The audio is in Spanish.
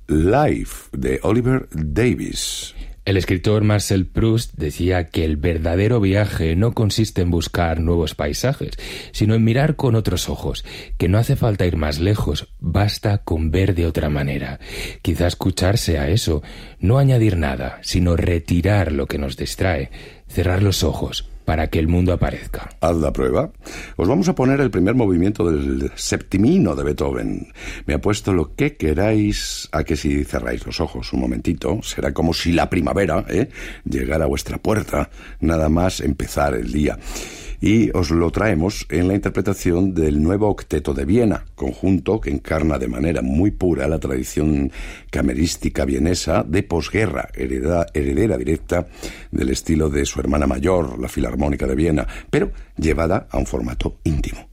Life, de Oliver Davies. El escritor Marcel Proust decía que el verdadero viaje no consiste en buscar nuevos paisajes, sino en mirar con otros ojos, que no hace falta ir más lejos, basta con ver de otra manera. Quizá escucharse a eso, no añadir nada, sino retirar lo que nos distrae, cerrar los ojos para que el mundo aparezca. Haz la prueba. Os vamos a poner el primer movimiento del septimino de Beethoven. Me apuesto lo que queráis a que si cerráis los ojos un momentito, será como si la primavera llegara a vuestra puerta, nada más empezar el día. Y os lo traemos en la interpretación del nuevo octeto de Viena, conjunto que encarna de manera muy pura la tradición camerística vienesa de posguerra, heredera directa del estilo de su hermana mayor, la Filarmónica de Viena, pero llevada a un formato íntimo.